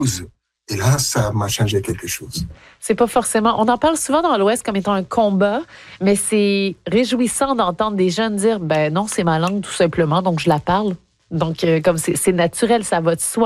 Et là, ça m'a changé quelque chose. C'est pas forcément. On en parle souvent dans l'Ouest comme étant un combat, mais c'est réjouissant d'entendre des jeunes dire ben non, c'est ma langue tout simplement, donc je la parle. Donc, comme c'est naturel, ça va de soi.